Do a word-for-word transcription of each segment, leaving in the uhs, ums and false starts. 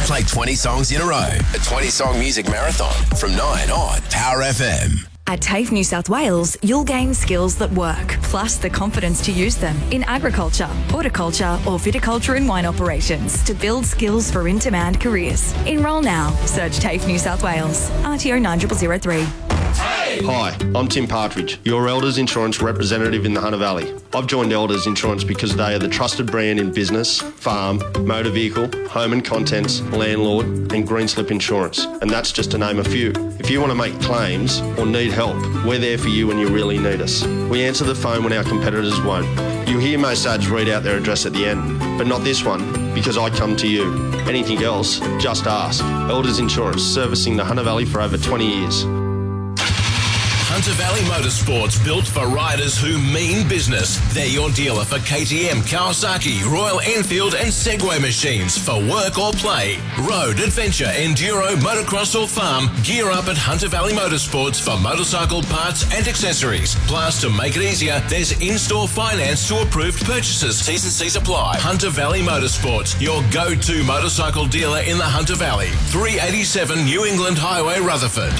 play twenty songs in a row. A twenty-song music marathon from nine on Power F M. At TAFE New South Wales, you'll gain skills that work, plus the confidence to use them in agriculture, horticulture or viticulture and wine operations to build skills for in-demand careers. Enrol now. Search TAFE New South Wales. R T O nine zero zero zero three. Hi, I'm Tim Partridge, your Elders Insurance representative in the Hunter Valley. I've joined Elders Insurance because they are the trusted brand in business, farm, motor vehicle, home and contents, landlord and green slip insurance. And that's just to name a few. If you want to make claims or need help, we're there for you when you really need us. We answer the phone when our competitors won't. You hear most ads read out their address at the end, but not this one, because I come to you. Anything else, just ask. Elders Insurance, servicing the Hunter Valley for over twenty years. Hunter Valley Motorsports, built for riders who mean business. They're your dealer for K T M, Kawasaki, Royal Enfield and Segway machines for work or play. Road, adventure, enduro, motocross or farm, gear up at Hunter Valley Motorsports for motorcycle parts and accessories. Plus, to make it easier, there's in-store finance to approved purchases. T's and C's apply. Hunter Valley Motorsports, your go-to motorcycle dealer in the Hunter Valley. three eighty-seven New England Highway, Rutherford.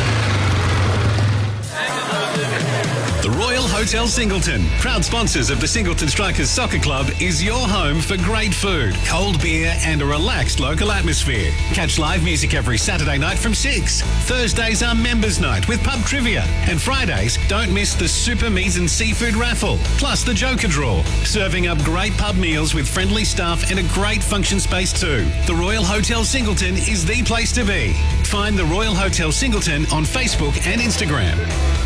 The Royal Hotel Singleton, proud sponsors of the Singleton Strikers Soccer Club, is your home for great food, cold beer and a relaxed local atmosphere. Catch live music every Saturday night from six. Thursdays are members night with pub trivia. And Fridays, don't miss the Super Meat and Seafood raffle, plus the Joker draw. Serving up great pub meals with friendly staff and a great function space too. The Royal Hotel Singleton is the place to be. Find the Royal Hotel Singleton on Facebook and Instagram.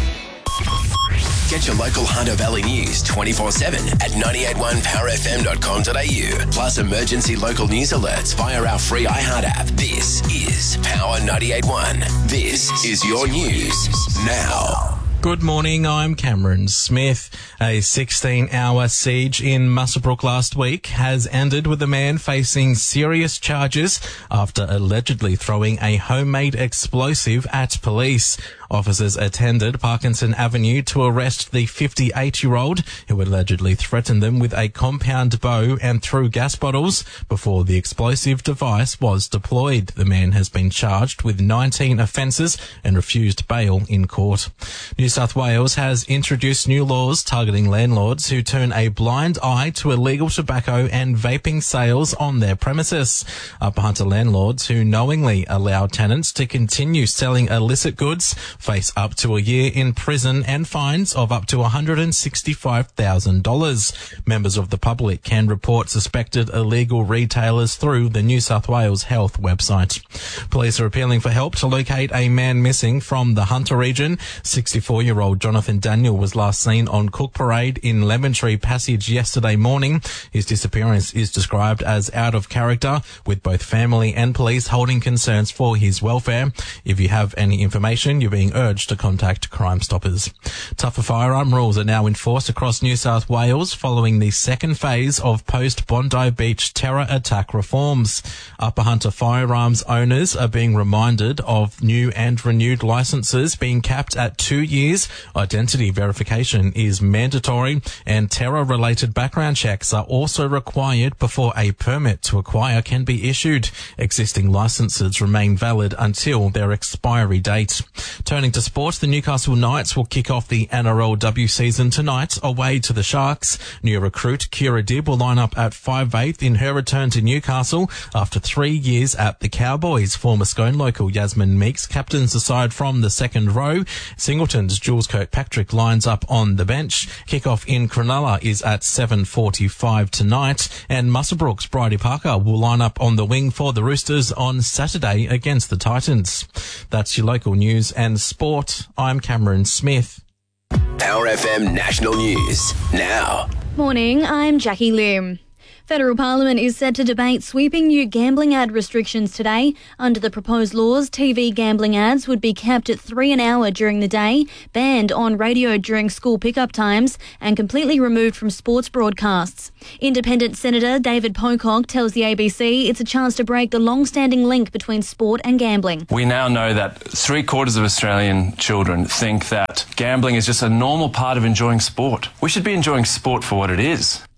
Get your local Hunter Valley news twenty-four seven at nine eight one power f m dot com dot a u. Plus emergency local news alerts via our free iHeart app. This is Power ninety-eight point one. This is your news now. Good morning, I'm Cameron Smith. A sixteen-hour siege in Muswellbrook last week has ended with a man facing serious charges after allegedly throwing a homemade explosive at police. Officers attended Parkinson Avenue to arrest the fifty-eight-year-old who allegedly threatened them with a compound bow and threw gas bottles before the explosive device was deployed. The man has been charged with nineteen offences and refused bail in court. New South Wales has introduced new laws targeting landlords who turn a blind eye to illegal tobacco and vaping sales on their premises. Upper Hunter landlords who knowingly allow tenants to continue selling illicit goods face up to a year in prison and fines of up to one hundred sixty-five thousand dollars. Members of the public can report suspected illegal retailers through the New South Wales Health website. Police are appealing for help to locate a man missing from the Hunter region. sixty-four-year-old Jonathan Daniel was last seen on Cook Parade in Lemon Tree Passage yesterday morning. His disappearance is described as out of character, with both family and police holding concerns for his welfare. If you have any information, you're being urged to contact Crime Stoppers. Tougher firearm rules are now enforced across New South Wales following the second phase of post-Bondi Beach terror attack reforms. Upper Hunter firearms owners are being reminded of new and renewed licences being capped at two years. Identity verification is mandatory and terror-related background checks are also required before a permit to acquire can be issued. Existing licences remain valid until their expiry date. Turning to sport, the Newcastle Knights will kick off the N R L W season tonight away to the Sharks. New recruit Kira Dibb will line up at five eighth in her return to Newcastle after three years at the Cowboys. Former Scone local Yasmin Meeks captains the side from the second row. Singleton's Jules Kirkpatrick lines up on the bench. Kickoff in Cronulla is at seven forty-five tonight, and Muswellbrook's Bridie Parker will line up on the wing for the Roosters on Saturday against the Titans. That's your local news and sport. I'm Cameron Smith. Power F M National News now. Morning, I'm Jackie Lim. Federal Parliament is set to debate sweeping new gambling ad restrictions today. Under the proposed laws, T V gambling ads would be capped at three an hour during the day, banned on radio during school pickup times, and completely removed from sports broadcasts. Independent Senator David Pocock tells the A B C it's a chance to break the long-standing link between sport and gambling. We now know that three quarters of Australian children think that gambling is just a normal part of enjoying sport. We should be enjoying sport for what it is.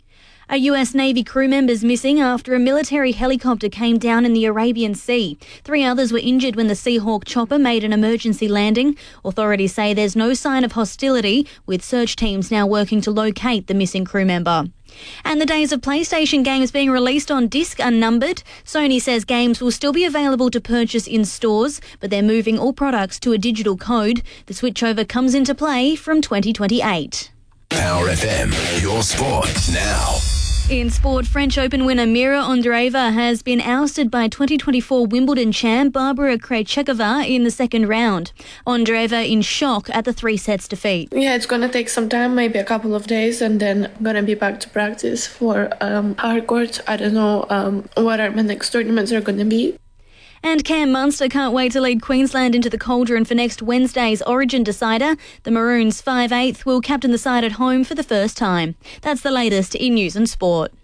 A U S Navy crew member's missing after a military helicopter came down in the Arabian Sea. Three others were injured when the Seahawk chopper made an emergency landing. Authorities say there's no sign of hostility, with search teams now working to locate the missing crew member. And the days of PlayStation games being released on disc are numbered. Sony says games will still be available to purchase in stores, but they're moving all products to a digital code. The switchover comes into play from twenty twenty-eight. Power F M, your sport now. In sport, French Open winner Mira Andreeva has been ousted by twenty twenty-four Wimbledon champ Barbara Krejcikova in the second round. Andreeva in shock at the three sets defeat. Yeah, it's going to take some time, maybe a couple of days, and then I'm going to be back to practice for um, hard court. I don't know um, what our next tournaments are going to be. And Cam Munster can't wait to lead Queensland into the cauldron for next Wednesday's Origin decider. The Maroons five eighth will captain the side at home for the first time. That's the latest in news and sport.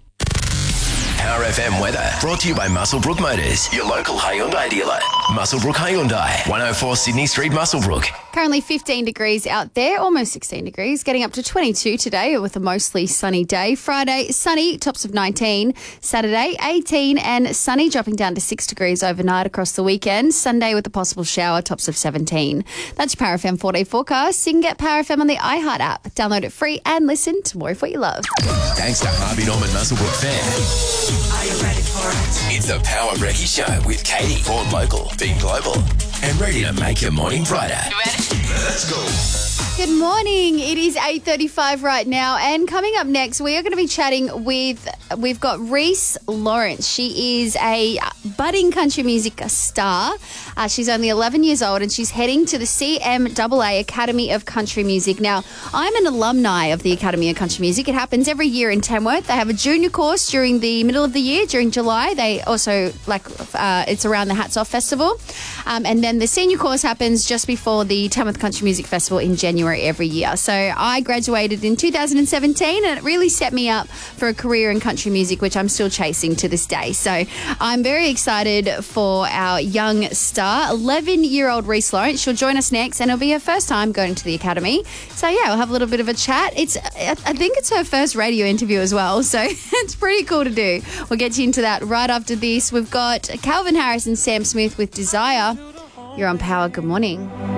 Power F M weather brought to you by Muswellbrook Motors, your local Hyundai dealer. Muswellbrook Hyundai, one oh four Sydney Street, Muswellbrook. Currently fifteen degrees out there, almost sixteen degrees, getting up to twenty-two today with a mostly sunny day. Friday, sunny, tops of nineteen. Saturday, eighteen, and sunny, dropping down to six degrees overnight across the weekend. Sunday with a possible shower, tops of seventeen. That's your Power F M four-day forecast. You can get Power F M on the iHeart app. Download it free and listen to more of what you love. Thanks to Harvey Norman Muswellbrook Fair. Are you ready for it? It's the Power Brekkie Show with Katie, born local, being global, and ready to make your morning brighter. You ready? Let's go. Good morning. It is eight thirty-five right now, and coming up next, we are going to be chatting with, we've got Reese Lawrence. She is a budding country music star. Uh, she's only eleven years old, and she's heading to the C M A A Academy of Country Music. Now, I'm an alumni of the Academy of Country Music. It happens every year in Tamworth. They have a junior course during the middle of the year, during July. They also, like, uh, it's around the Hats Off Festival. Um, and then the senior course happens just before the Tamworth Country Music Festival in January every year. So I graduated in two thousand seventeen, and it really set me up for a career in country music, which I'm still chasing to this day. So I'm very excited for our young star, eleven-year-old Reese Lawrence. She'll join us next, and it'll be her first time going to the Academy. So yeah, we'll have a little bit of a chat. It's, I think it's her first radio interview as well, so it's pretty cool to do. We'll get you into that right after this. We've got Calvin Harris and Sam Smith with Desire. You're on Power. Good morning.